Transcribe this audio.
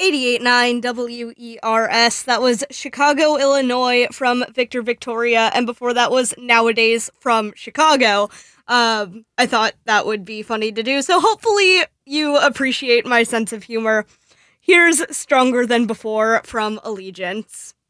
88.9 WERS. That was Chicago, Illinois from Victor Victoria, and before that was Nowadays from Chicago. I thought that would be funny to do, so hopefully you appreciate my sense of humor. Here's Stronger Than Before from Allegiance.